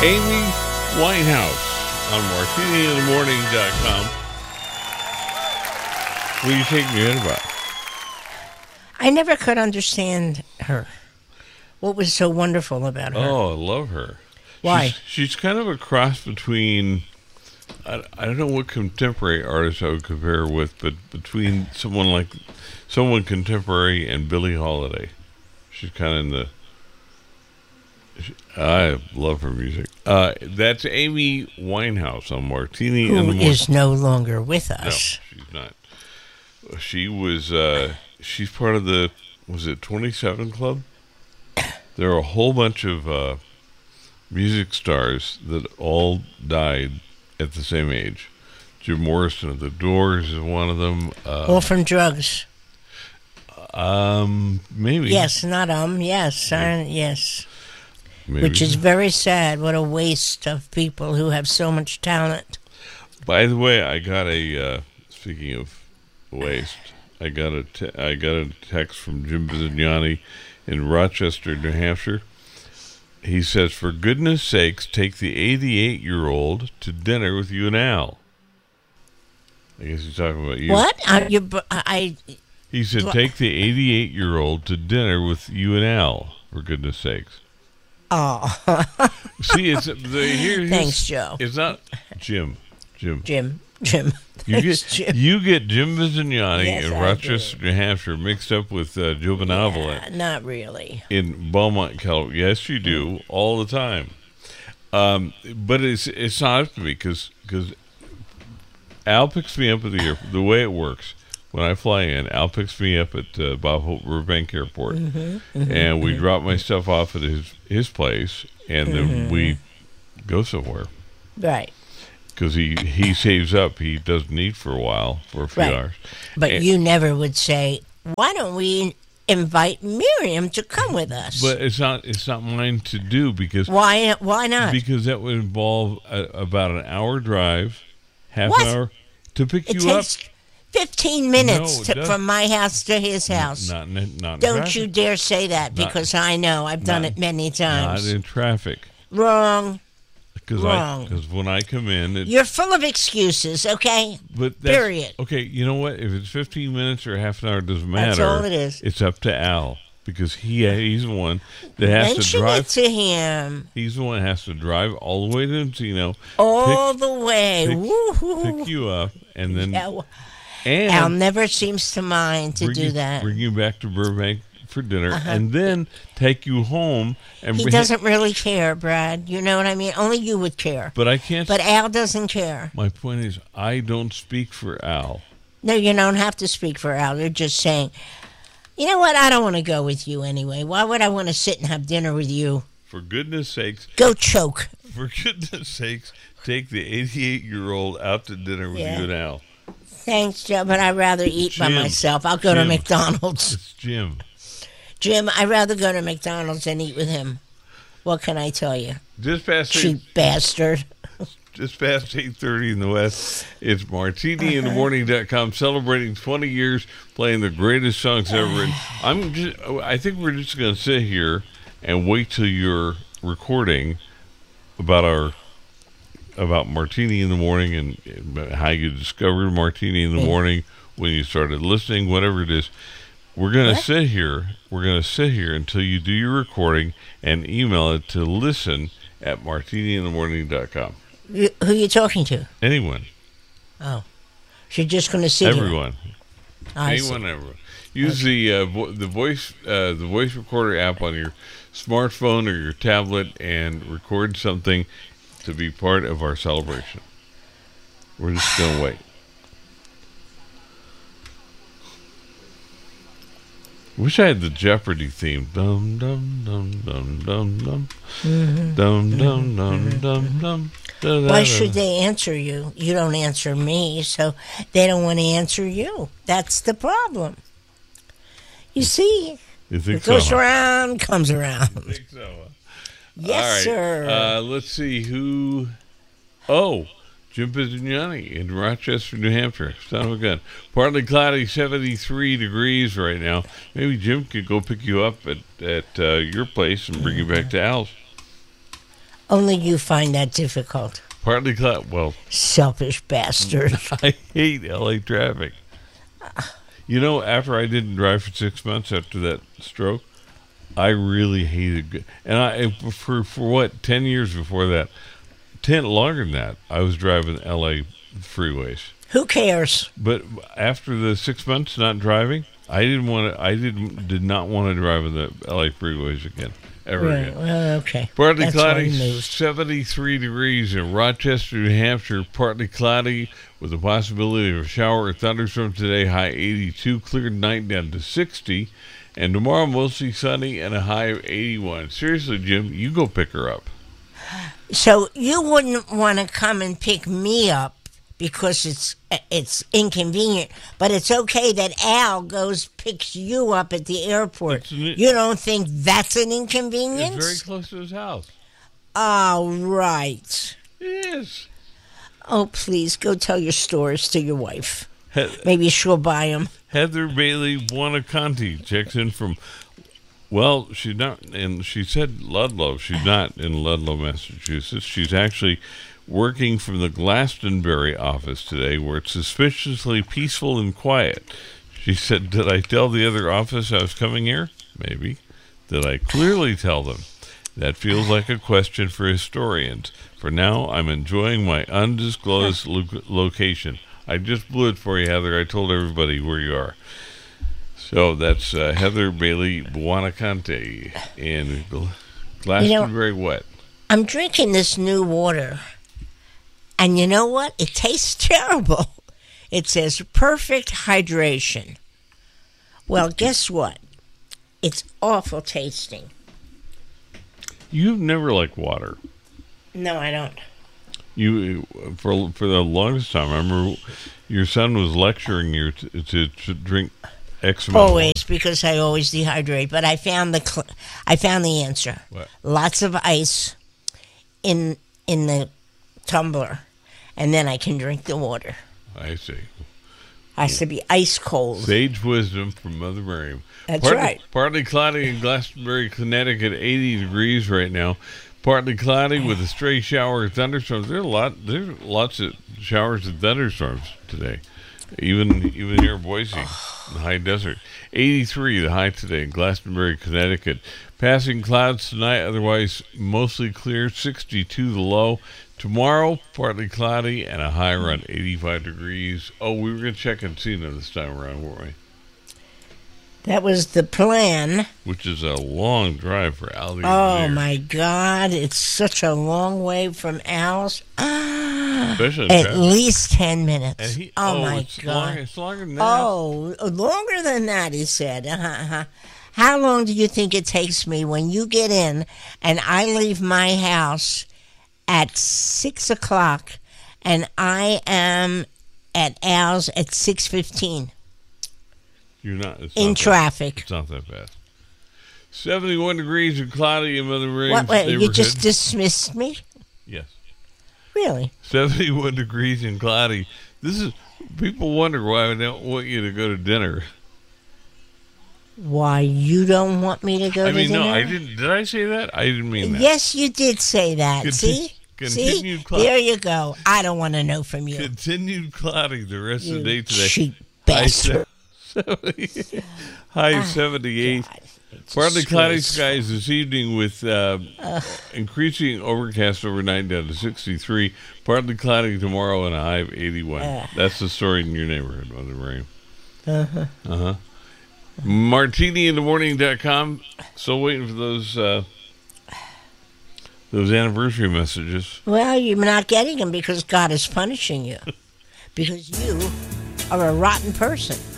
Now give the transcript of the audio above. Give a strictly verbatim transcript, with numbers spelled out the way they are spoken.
Amy Winehouse on martini in the morning dot com. What are you taking your head about? I never could understand her. What was so wonderful about her? Oh, I love her. Why? She's, she's kind of a cross between, I, I don't know what contemporary artist I would compare her with, but between someone like, someone contemporary and Billie Holiday. She's kind of in the, she, I love her music. Uh, that's Amy Winehouse on Martini in the Who Morning. is no longer with No, us. she's not. She was, uh, she's part of the, was it twenty-seven Club? There are a whole bunch of uh, music stars that all died at the same age. Jim Morrison of the Doors is one of them. Uh, All from drugs. um, maybe. Yes, not um, yes, uh, yes. Maybe. Which is very sad. What a waste of people who have so much talent. By the way, I got a, uh, speaking of waste, I got a, te- I got a text from Jim Bizignani in Rochester, New Hampshire. He says, for goodness sakes, take the eighty-eight-year-old to dinner with you and Al. I guess he's talking about you. What? I, you, I, He said, take the eighty-eight-year-old to dinner with you and Al, for goodness sakes. oh, See, it's the, here, thanks, Joe. It's not Jim. Jim. Jim, Jim. You Thanks, get Jim. you get Jim Bizignani Yes, in I Rochester, New Hampshire, mixed up with uh, Joe Benevolent Yeah, not really. in Beaumont, California. Yes, you do all the time. Um, but it's it's not up to me because Al picks me up at the airport. The way it works, when I fly in, Al picks me up at uh, Bob Hope Burbank Airport, Mm-hmm, mm-hmm, and we mm-hmm. drop my stuff off at his his place, and then Mm-hmm. we go somewhere. Right. Because he, he saves up. He doesn't eat for a while, for a few Right. hours. But And- you never would say, why don't we invite Miriam to come with us? But it's not it's not mine to do because why Why not? because that would involve a, about an hour drive, half What? an hour to pick It you up. takes fifteen minutes No, it to, doesn't. from my house to his house. Not in, not in Don't traffic. you dare say that, Not- because I know. I've done not- it many Not times. in traffic. Wrong. Because Wrong. because when I come in, it, You're full of excuses, okay? but that's, period. Okay, you know what? If it's fifteen minutes or half an hour, it doesn't matter. That's all it is. It's up to Al because he he's the one that has to Mention drive. it to him He's the one that has to drive all the way to Encino, all the way. pick- Woo-hoo. pick you up, and then Yeah, well, and Al never seems to mind to bring do you, that. Bring you back to Burbank for dinner, and then take you home. And He bring, doesn't really care, Brad. You know what I mean? Only you would care. But I can't. But Al doesn't care. My point is, I don't speak for Al. No, you don't have to speak for Al. You're just saying, you know what? I don't want to go with you anyway. Why would I want to sit and have dinner with you? For goodness sakes, Go choke. for goodness sakes, take the eighty-eight-year-old out to dinner with Yeah. you and Al. Thanks, Joe, but I'd rather eat by Jim. myself. I'll go to Jim. McDonald's. It's Jim. Jim, I'd rather go to McDonald's than eat with him. What can I tell you? Just past eight, Cheap bastard. just past eight thirty in the West. It's martini in the morning dot com celebrating twenty years playing the greatest songs ever written. I'm just I think we're just going to sit here and wait till you're recording about our about Martini in the Morning and about how you discovered Martini in the Morning, when you started listening, whatever it is. We're going to What? sit here. We're going to sit here until you do your recording and email it to listen at martini in the morning dot com. You, who you talking to? Anyone. Oh. You're just going to sit here. Everyone. I see. Anyone, everyone. Use the uh, vo- the voice uh, the voice recorder app on your smartphone or your tablet and record something to be part of our celebration. We're just going to wait. Wish I had the Jeopardy theme. Dum dum dum dum dum dum Mm-hmm. dum dum dum dum dum. Why should they answer you? You don't answer me, so they don't want to answer you. That's the problem. You see, You think it goes so? huh? around, comes around. I think so. huh? Yes, All right. sir. Uh, let's see who. Oh, Jim Bizignani in Rochester, New Hampshire. Son of a gun. Partly cloudy, seventy-three degrees right now. Maybe Jim could go pick you up at at uh, your place and bring you back to Al's. Only you find that difficult. Partly cloudy. Well, Selfish bastard. I hate L A traffic. You know, after I didn't drive for six months after that stroke, I really hated it. And I for for what ten years before that, ten longer than that, I was driving L A freeways. Who cares? But after the six months not driving, I didn't want to. I didn't did not want to drive in the L A freeways again. Ever Right. again. Well, okay. Partly That's why cloudy, you moved. seventy-three degrees in Rochester, New Hampshire. Partly cloudy with the possibility of a shower or thunderstorm today. High eighty-two. Cleared night down to sixty. And tomorrow mostly sunny and a high of eighty-one. Seriously, Jim, you go pick her up. So you wouldn't want to come and pick me up because it's it's inconvenient, but it's okay that Al goes picks you up at the airport. It's- You don't think that's an It's inconvenience? very close to his house. All right. Yes. Oh, please go tell your stories to your wife. He- Maybe she'll buy them. Heather Bailey Buonaconti checks in from, well, she's not, and she said Ludlow. She's not in Ludlow, Massachusetts. She's actually working from the Glastonbury office today, where it's suspiciously peaceful and quiet. She said, did I tell the other office I was coming here? Maybe. Did I clearly tell them? That feels like a question for historians. For now, I'm enjoying my undisclosed lo- location. I just blew it for you, Heather. I told everybody where you are. So that's uh, Heather Bailey Buonaconti in Gl- Glastonbury. What? I'm drinking this new water, and you know what? It tastes terrible. It says perfect hydration. Well, guess what? It's awful tasting. You've never liked water. No, I don't. You for for the longest time. I remember your son was lecturing you to, to, to drink X amount. Always, because I always dehydrate. But I found the cl- I found the answer. What? Lots of ice in in the tumbler, and then I can drink the water. I see. Has to be ice cold. Sage wisdom from Mother Miriam. That's partly, right. Partly cloudy in Glastonbury, Connecticut, eighty degrees right now. Partly cloudy with a stray shower or thunderstorms. There's a lot. There's lots of showers and thunderstorms today. Even even here in Boise, in the high desert. eighty-three the high today in Glastonbury, Connecticut. Passing clouds tonight, otherwise mostly clear. sixty-two the low. Tomorrow, partly cloudy and a high around eighty-five degrees. Oh, we were going to check Encino this time around, weren't we? That was the plan. Which is a long drive for Aldi. Oh my God! It's such a long way from Al's. Ah, Especially in at traffic. least ten minutes. And he- oh, my it's God! Longer, it's longer than that. Oh, longer than that, he said. Uh-huh, uh-huh. How long do you think it takes me when you get in and I leave my house at six o'clock and I am at Al's at six fifteen You're not. It's in not that- traffic? It's not that bad. seventy-one degrees and cloudy in Mother Miriam's What? Wait, you neighborhood. just dismissed me? Yes. Really? seventy-one degrees and cloudy. This is. People wonder why I don't want you to go to dinner. Why you don't want me to go I to mean, dinner? no, I didn't. Did I say that? I didn't mean that. Yes, you did say that. Conti- See? continued See? cloud- There you go. I don't want to know from you. Continued cloudy the rest of You the day today. cheap High bastard. seventy, high seventy-eight. God, it's Partly cloudy disgraceful. skies this evening with uh, increasing overcast overnight down to sixty-three. Partly cloudy tomorrow and a high of eighty-one. Ugh. That's the story in your neighborhood, Mother Miriam. Uh-huh. Uh-huh. martini in the morning dot com. Still waiting for those uh, those anniversary messages. Well, you're not getting them because God is punishing you. Because you are a rotten person.